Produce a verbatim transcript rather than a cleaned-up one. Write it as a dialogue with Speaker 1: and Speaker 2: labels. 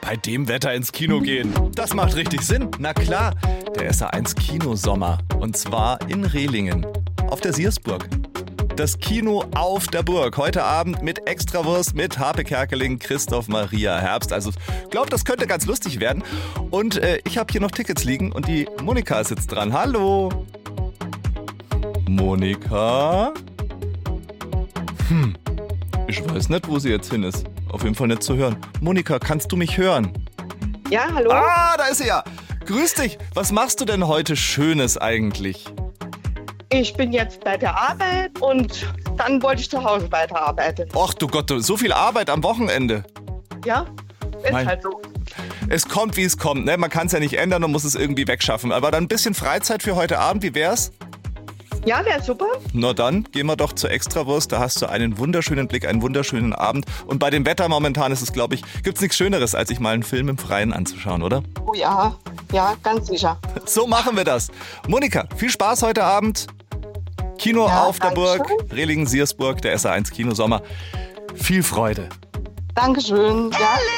Speaker 1: Bei dem Wetter ins Kino gehen, das macht richtig Sinn. Na klar, der S A eins Kinosommer. Und zwar in Rehlingen, auf der Siersburg. Das Kino auf der Burg. Heute Abend mit Extrawurst, mit Harpe Kerkeling, Christoph Maria Herbst. Also ich glaube, das könnte ganz lustig werden. Und äh, ich habe hier noch Tickets liegen und die Monika sitzt dran. Hallo. Monika? Hm, ich weiß nicht, wo sie jetzt hin ist. Auf jeden Fall nicht zu hören. Monika, kannst du mich hören?
Speaker 2: Ja, hallo?
Speaker 1: Ah, da ist sie ja. Grüß dich. Was machst du denn heute Schönes eigentlich?
Speaker 2: Ich bin jetzt bei der Arbeit und dann wollte ich zu Hause weiterarbeiten.
Speaker 1: Ach du Gott, so viel Arbeit am Wochenende.
Speaker 2: Ja, ist
Speaker 1: Mein-
Speaker 2: halt so.
Speaker 1: Es kommt, wie es kommt. Ne? Man kann es ja nicht ändern und muss es irgendwie wegschaffen. Aber dann ein bisschen Freizeit für heute Abend, wie wär's?
Speaker 2: Ja, wäre super.
Speaker 1: Na dann, gehen wir doch zur Extrawurst. Da hast du einen wunderschönen Blick, einen wunderschönen Abend. Und bei dem Wetter momentan ist es, glaube ich, gibt's nichts Schöneres, als sich mal einen Film im Freien anzuschauen, oder?
Speaker 2: Oh ja, ja, ganz sicher.
Speaker 1: So machen wir das. Monika, viel Spaß heute Abend. Kino
Speaker 2: Ja,
Speaker 1: auf der Burg,
Speaker 2: Dankeschön.
Speaker 1: Rehlingen-Siersburg, der S A eins Kinosommer. Viel Freude.
Speaker 2: Dankeschön. Ja.